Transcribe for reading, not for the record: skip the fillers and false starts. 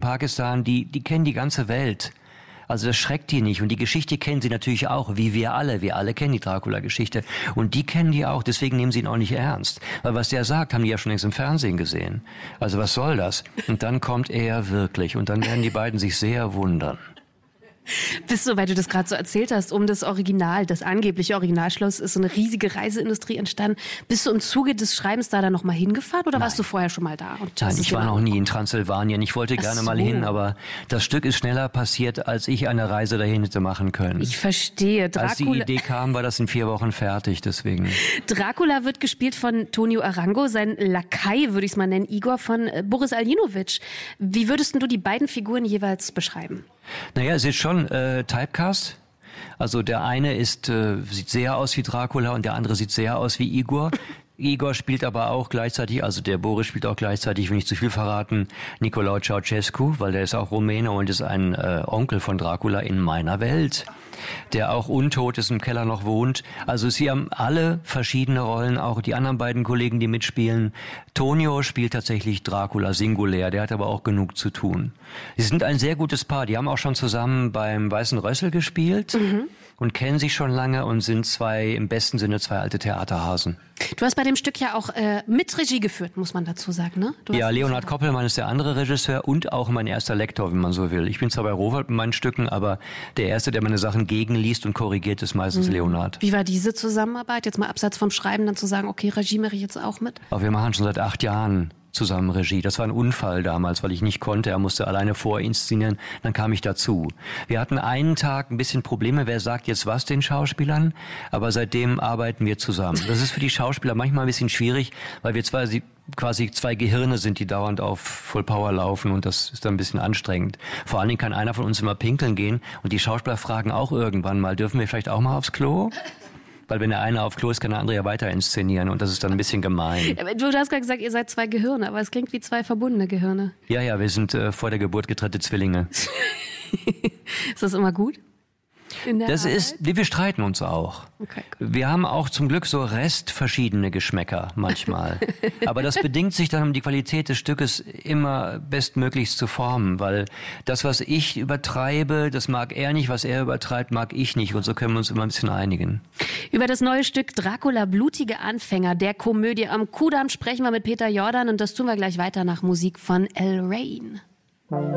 Pakistan, die kennen die ganze Welt. Also das schreckt die nicht. Und die Geschichte kennen sie natürlich auch, wie wir alle. Wir alle kennen die Dracula-Geschichte. Und die kennen die auch, deswegen nehmen sie ihn auch nicht ernst. Weil was der sagt, haben die ja schon längst im Fernsehen gesehen. Also was soll das? Und dann kommt er wirklich. Und dann werden die beiden sich sehr wundern. Bist du, weil du das gerade so erzählt hast, um das Original, das angebliche Originalschloss, ist so eine riesige Reiseindustrie entstanden. Bist du im Zuge des Schreibens da dann noch mal hingefahren oder warst du vorher schon mal da? Nein, ich war noch nie in Transsilvanien. Ich wollte gerne mal hin, aber das Stück ist schneller passiert, als ich eine Reise dahin hätte machen können. Ich verstehe. Als die Idee kam, war das in 4 Wochen fertig, deswegen. Dracula wird gespielt von Tonio Arango, sein Lakai, würde ich es mal nennen, Igor, von Boris Aljinovic. Wie würdest du die beiden Figuren jeweils beschreiben? Naja, es ist schon Typecast. Also der eine sieht sehr aus wie Dracula und der andere sieht sehr aus wie Igor. Igor spielt aber auch gleichzeitig, also der Boris spielt auch gleichzeitig, will nicht zu viel verraten, Nicolae Ceausescu, weil der ist auch Rumäne und ist ein Onkel von Dracula in meiner Welt, der auch untot ist, im Keller noch wohnt. Also sie haben alle verschiedene Rollen, auch die anderen beiden Kollegen, die mitspielen. Tonio spielt tatsächlich Dracula singulär, der hat aber auch genug zu tun. Sie sind ein sehr gutes Paar, die haben auch schon zusammen beim Weißen Rössel gespielt und kennen sich schon lange und sind im besten Sinne zwei alte Theaterhasen. Du hast bei dem Stück ja auch mit Regie geführt, muss man dazu sagen, ne? Ja, Leonhard Koppelmann ist der andere Regisseur und auch mein erster Lektor, wenn man so will. Ich bin zwar bei Rowohlt mit meinen Stücken, aber der Erste, der meine Sachen gegenliest und korrigiert, ist meistens Leonhard. Wie war diese Zusammenarbeit? Jetzt mal abseits vom Schreiben, dann zu sagen, okay, Regie mache ich jetzt auch mit? Aber wir machen schon seit 8 Jahren zusammen Regie. Das war ein Unfall damals, weil ich nicht konnte. Er musste alleine vorinszenieren. Dann kam ich dazu. Wir hatten einen Tag ein bisschen Probleme. Wer sagt jetzt was den Schauspielern? Aber seitdem arbeiten wir zusammen. Das ist für die Schauspieler manchmal ein bisschen schwierig, weil wir quasi 2 Gehirne sind, die dauernd auf Full Power laufen und das ist dann ein bisschen anstrengend. Vor allen Dingen kann einer von uns immer pinkeln gehen und die Schauspieler fragen auch irgendwann mal, dürfen wir vielleicht auch mal aufs Klo? Weil wenn der eine auf Klo ist, kann der andere ja weiter inszenieren und das ist dann ein bisschen gemein. Du hast gerade gesagt, ihr seid 2 Gehirne, aber es klingt wie 2 verbundene Gehirne. Ja, wir sind vor der Geburt getrennte Zwillinge. Ist das immer gut? Wir streiten uns auch. Okay, wir haben auch zum Glück so restverschiedene Geschmäcker manchmal. Aber das bedingt sich dann, um die Qualität des Stückes immer bestmöglichst zu formen, weil das, was ich übertreibe, das mag er nicht, was er übertreibt, mag ich nicht und so können wir uns immer ein bisschen einigen. Über das neue Stück Dracula, blutige Anfänger der Komödie am Kudamm sprechen wir mit Peter Jordan und das tun wir gleich weiter nach Musik von El Rain.